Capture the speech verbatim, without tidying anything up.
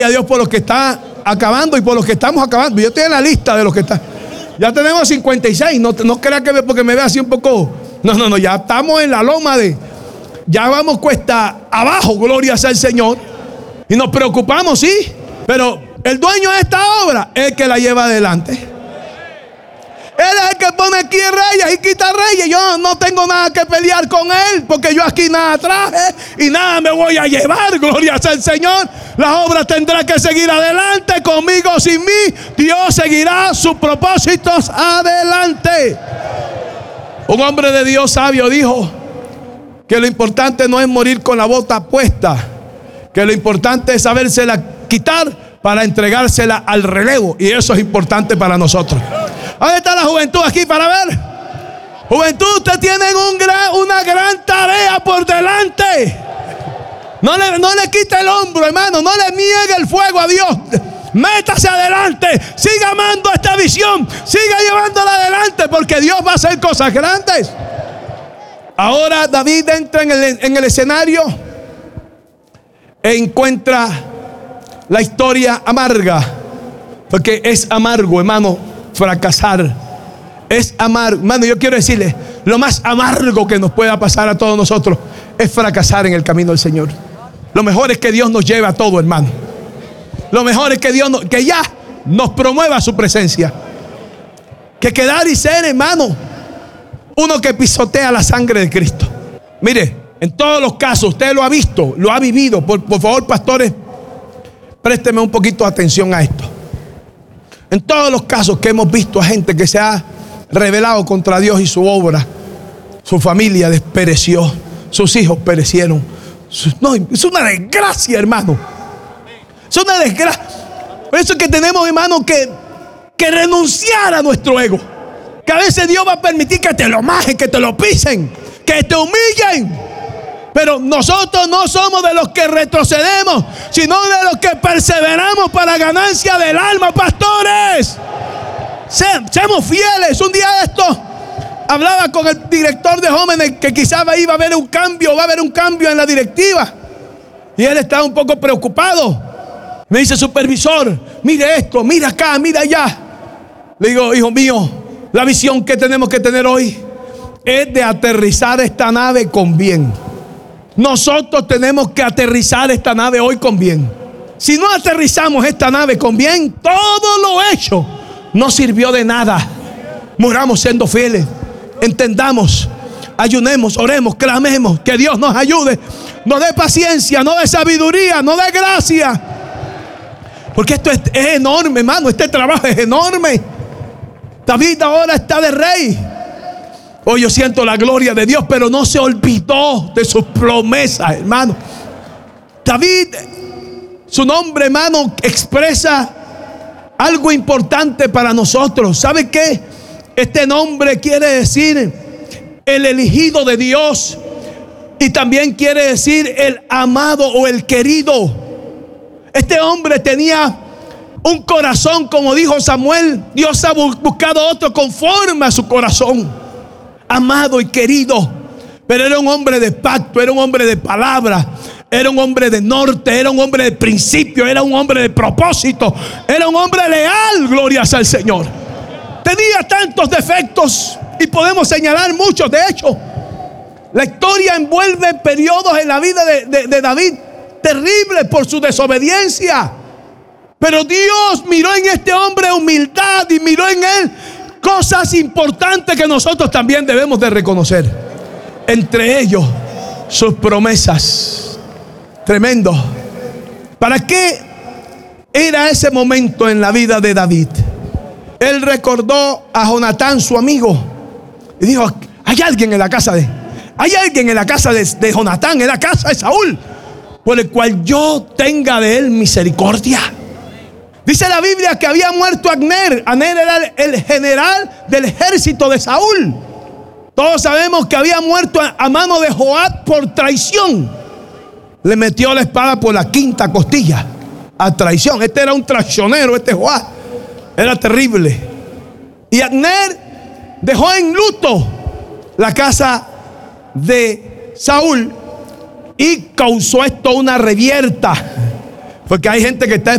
a Dios por los que está acabando y por los que estamos acabando. Yo estoy en la lista de los que están. Ya tenemos cincuenta y seis. No, no crea que porque me ve así un poco. No, no, no. Ya estamos en la loma de. Ya vamos cuesta abajo, gloria sea el Señor. Y nos preocupamos, sí. Pero el dueño de esta obra es el que la lleva adelante. Él es el que pone aquí reyes y quita reyes. Yo no tengo nada que pelear con él, porque yo aquí nada traje y nada me voy a llevar. Gloria sea el Señor. La obra tendrá que seguir adelante, conmigo o sin mí. Dios seguirá sus propósitos adelante. Un hombre de Dios sabio dijo que lo importante no es morir con la bota puesta, que lo importante es sabérsela quitar para entregársela al relevo. Y eso es importante para nosotros. ¿Dónde está la juventud aquí para ver? Juventud, ustedes tienen un gran, una gran tarea por delante. No le, no le quite el hombro, hermano. No le niegue el fuego a Dios. Métase adelante. Siga amando esta visión. Siga llevándola adelante, porque Dios va a hacer cosas grandes. Ahora David entra en el, en el escenario e encuentra la historia amarga. Porque es amargo, hermano, fracasar. Es amargo. Hermano, yo quiero decirle, lo más amargo que nos pueda pasar a todos nosotros es fracasar en el camino del Señor. Lo mejor es que Dios nos lleve a todo, hermano. Lo mejor es que Dios nos, que ya nos promueva su presencia. Que quedar y ser, hermano, uno que pisotea la sangre de Cristo. Mire, en todos los casos, usted lo ha visto, lo ha vivido. Por, por favor, pastores, présteme un poquito de atención a esto. En todos los casos que hemos visto a gente que se ha rebelado contra Dios y su obra, su familia despereció, sus hijos perecieron. No, es una desgracia, hermano. Es una desgracia. Por eso es que tenemos, hermano, que, que renunciar a nuestro ego. Que a veces Dios va a permitir que te lo majen, que te lo pisen, que te humillen. Pero nosotros no somos de los que retrocedemos, sino de los que perseveramos para ganancia del alma, pastores. Se, seamos fieles. Un día de esto hablaba con el director de jóvenes que quizás iba a haber un cambio, va a haber un cambio en la directiva. Y él estaba un poco preocupado. Me dice: supervisor, mire esto, mira acá, mira allá. Le digo: hijo mío, la visión que tenemos que tener hoy es de aterrizar esta nave con bien. Nosotros tenemos que aterrizar esta nave hoy con bien. Si no aterrizamos esta nave con bien, todo lo hecho no sirvió de nada. Muramos siendo fieles. Entendamos, ayunemos, oremos, clamemos que Dios nos ayude, nos dé paciencia, nos dé sabiduría, nos dé gracia. Porque esto es, es enorme, hermano. Este trabajo es enorme. David ahora está de rey. Hoy yo siento la gloria de Dios, pero no se olvidó de sus promesas, hermano. David, su nombre, hermano, expresa algo importante para nosotros. ¿Sabe qué? Este nombre quiere decir el elegido de Dios, y también quiere decir el amado o el querido. Este hombre tenía un corazón, como dijo Samuel. Dios ha buscado otro conforme a su corazón, amado y querido. Pero era un hombre de pacto, era un hombre de palabra, era un hombre de norte, era un hombre de principio, era un hombre de propósito, era un hombre leal, gloria sea al Señor. Tenía tantos defectos y podemos señalar muchos. De hecho, la historia envuelve periodos en la vida de, de, de David terribles por su desobediencia. Pero Dios miró en este hombre humildad y miró en él cosas importantes que nosotros también debemos de reconocer. Entre ellos, sus promesas. Tremendo. ¿Para qué era ese momento en la vida de David? Él recordó a Jonatán, su amigo, y dijo: hay alguien en la casa de Hay alguien en la casa de, de Jonatán, en la casa de Saúl, por el cual yo tenga de él misericordia. Dice la Biblia que había muerto Abner. Abner era el, el general del ejército de Saúl. Todos sabemos que había muerto a, a mano de Joab por traición. Le metió la espada por la quinta costilla a traición. Este era un traicionero, este Joab. Era terrible. Y Abner dejó en luto la casa de Saúl y causó esto una revierta. Porque hay gente que está